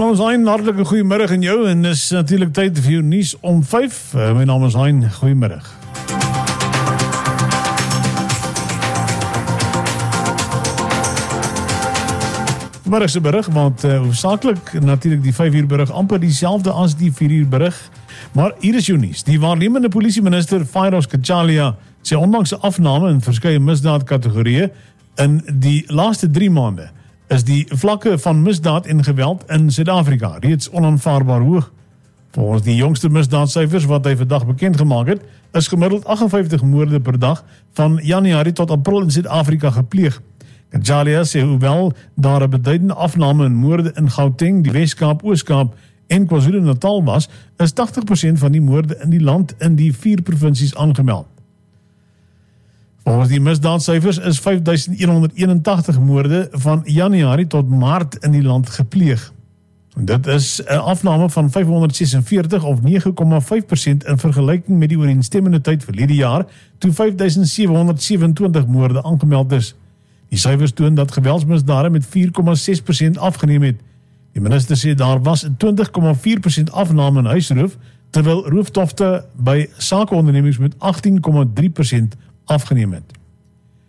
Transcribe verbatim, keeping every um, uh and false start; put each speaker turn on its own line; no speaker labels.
Van ons Hein, hartelike goeiemiddag aan jou en is natuurlijk tyd vir jou nuus om vyf. Uh, my naam is Hein, goeiemiddag. Vanmiddagse berig, want uh, hoofsaaklik natuurlijk die vyf uur berig amper dieselfde as die vier uur berig. Maar hier is jou nuus. Die waarnemende polisieminister Firoz Kachalia sê ondanks 'n afname in verskeie misdaadkategorieë in die laaste drie maande is die vlakke van misdaad en geweld in Suid-Afrika reeds onaanvaarbaar hoog. Volgens die jongste misdaadsyfers wat hy vandag bekend gemaak het, is gemiddeld agt en vyftig moorde per dag van Januarie tot April in Suid-Afrika gepleeg. Kachalia sê hoewel daar 'n beduidende afname in moorde in Gauteng, die Wes-Kaap, Oos-Kaap en KwaZulu-Natal was, is tagtig persent van die moorde in die land in die vier provinsies aangemeld. Volgens die misdaadsyfers is vyf duisend een honderd eenentagtig moorde van Januarie tot Maart in die land gepleeg. En dit is 'n afname van vyfhonderd sesenveertig of nege komma vyf persent in vergelyking met die ooreenstemmende tyd verlede jaar, toe vyf duisend sewe honderd sewenentwintig moorde aangemeld is. Die syfers toon dat geweldsmisdade met vier komma ses persent afgeneem het. Die minister sê daar was 'n twintig komma vier persent afname in huisroof, terwyl rooftofte by sakeondernemings met agttien komma drie persent afgeneem het.